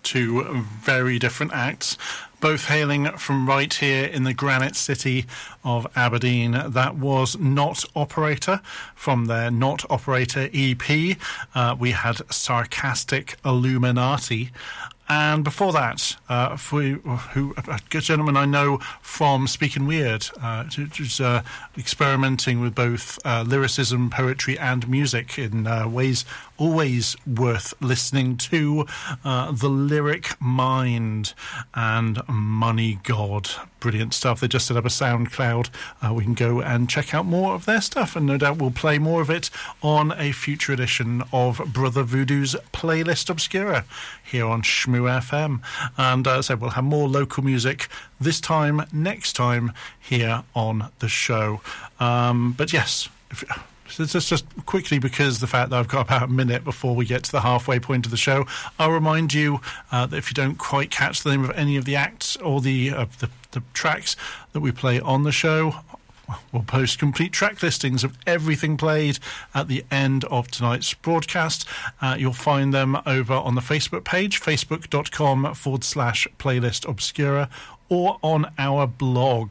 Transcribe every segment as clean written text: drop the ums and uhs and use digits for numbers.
two very different acts, both hailing from right here in the granite city of Aberdeen. That was Not Operator from their Not Operator EP. We had Sarcastic Illuminati. And before that, a good gentleman I know from Speaking Weird, who's experimenting with both lyricism, poetry and music in ways always worth listening to, The Lyric Mind and Money God. Brilliant stuff. They just set up a SoundCloud. We can go and check out more of their stuff, and no doubt we'll play more of it on a future edition of Brother Voodoo's Playlist Obscura here on Shmoo FM. And so we'll have more local music this time, next time, here on the show. But yes, just quickly, because the fact that I've got about a minute before we get to the halfway point of the show, I'll remind you that if you don't quite catch the name of any of the acts or the tracks that we play on the show, we'll post complete track listings of everything played at the end of tonight's broadcast. You'll find them over on the Facebook page, facebook.com/playlist obscura, or on our blog,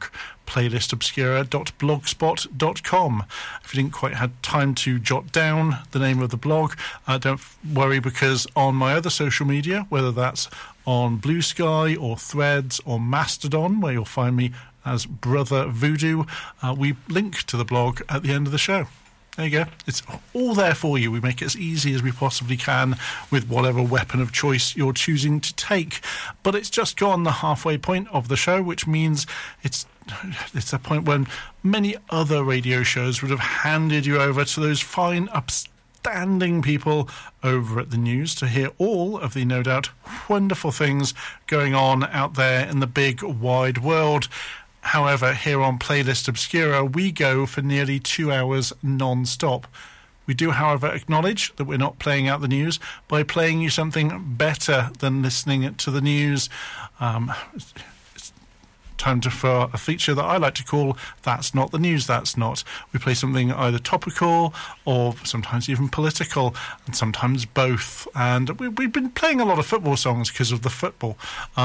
playlistobscura.blogspot.com. If you didn't quite have time to jot down the name of the blog, don't worry, because on my other social media, whether that's on Blue Sky or Threads or Mastodon, where you'll find me as Brother Voodoo, we link to the blog at the end of the show. There you go. It's all there for you. We make it as easy as we possibly can with whatever weapon of choice you're choosing to take. But it's just gone the halfway point of the show, which means it's a point when many other radio shows would have handed you over to those fine, upstanding people over at the news to hear all of the, no doubt, wonderful things going on out there in the big, wide world. However, here on Playlist Obscura, we go for nearly 2 hours non-stop. We do, however, acknowledge that we're not playing out the news by playing you something better than listening to the news. It's time for a feature that I like to call That's Not the News, That's Not. We play something either topical or sometimes even political, and sometimes both. And we've been playing a lot of football songs because of the football,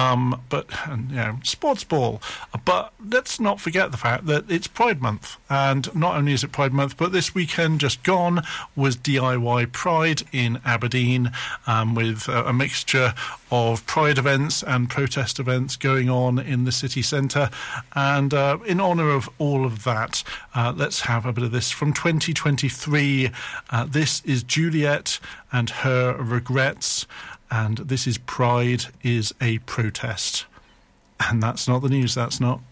sports ball. But let's not forget the fact that it's Pride Month. And not only is it Pride Month, but this weekend just gone was DIY Pride in Aberdeen, with a mixture of Pride events and protest events going on in the city centre. And in honour of all of that, let's have a bit of this from 2023. This is Juliet and Her Regrets, and this is Pride is a Protest. And that's not the news, that's not.